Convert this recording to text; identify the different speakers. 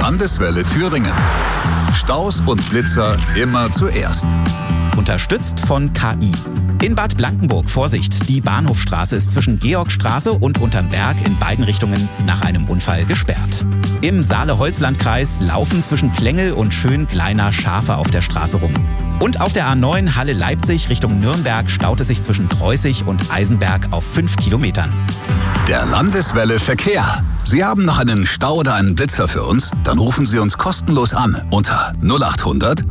Speaker 1: Landeswelle Thüringen. Staus und Blitzer immer zuerst.
Speaker 2: Unterstützt von KI. In Bad Blankenburg, Vorsicht, die Bahnhofstraße ist zwischen Georgstraße und Unterm Berg in beiden Richtungen nach einem Unfall gesperrt. Im Saale-Holzland-Kreis laufen zwischen Plängel und Schönkleiner Schafe auf der Straße rum. Und auf der A9 Halle-Leipzig Richtung Nürnberg staut es sich zwischen Treußig und Eisenberg auf 5 Kilometern.
Speaker 1: Der Landeswelle Verkehr. Sie haben noch einen Stau oder einen Blitzer für uns? Dann rufen Sie uns kostenlos an unter 0800